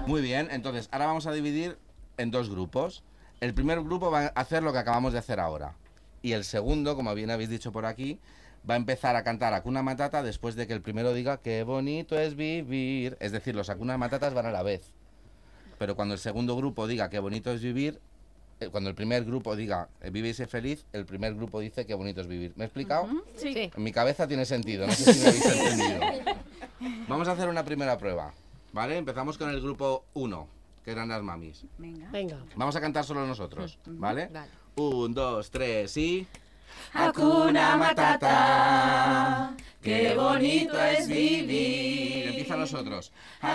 Muy bien, entonces ahora vamos a dividir en dos grupos. El primer grupo va a hacer lo que acabamos de hacer ahora. Y el segundo, como bien habéis dicho por aquí, va a empezar a cantar Hakuna Matata después de que el primero diga qué bonito es vivir. Es decir, los Hakuna Matatas van a la vez. Pero cuando el segundo grupo diga qué bonito es vivir, cuando el primer grupo diga vive y sé feliz, el primer grupo dice qué bonito es vivir. ¿Me he explicado? Sí. En mi cabeza tiene sentido, no sé si me habéis entendido. Vamos a hacer una primera prueba, ¿vale? Empezamos con el grupo 1, que eran las mamis. Venga. Vamos a cantar solo nosotros, ¿vale? Vale. 1, 2, 3 y... Hakuna Matata, qué bonito es vivir. Empieza nosotros.